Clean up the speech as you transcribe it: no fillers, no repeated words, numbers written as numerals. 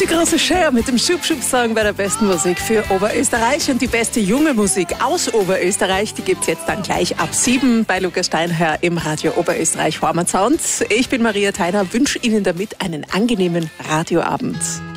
Die große Cher mit dem Schub-Schub-Song bei der besten Musik für Oberösterreich. Und die beste junge Musik aus Oberösterreich, die gibt's jetzt dann gleich ab 7 bei Lukas Steinherr im Radio Oberösterreich Vormann Sound. Ich bin Maria Theiner, wünsche Ihnen damit einen angenehmen Radioabend.